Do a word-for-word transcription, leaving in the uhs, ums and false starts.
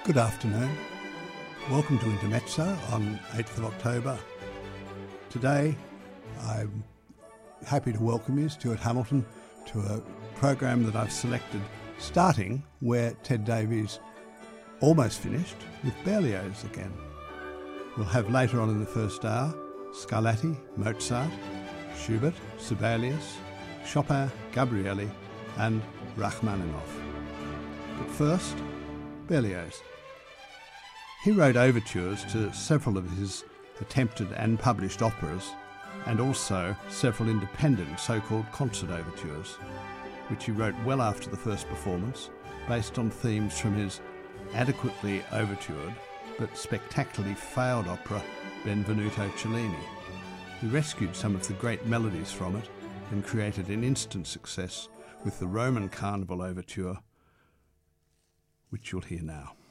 Good afternoon. Welcome to Intermezzo on eighth of October. Today I'm happy to welcome you, Stuart Hamilton, to a program that I've selected starting where Ted Davies almost finished, with Berlioz again. We'll have later on in the first hour Scarlatti, Mozart, Schubert, Sibelius, Chopin, Gabrieli and Rachmaninoff. But first, Berlioz. He wrote overtures to several of his attempted and published operas, and also several independent so-called concert overtures, which he wrote well after the first performance, based on themes from his adequately overtured but spectacularly failed opera Benvenuto Cellini. He rescued some of the great melodies from it and created an instant success with the Roman Carnival overture, which you'll hear now.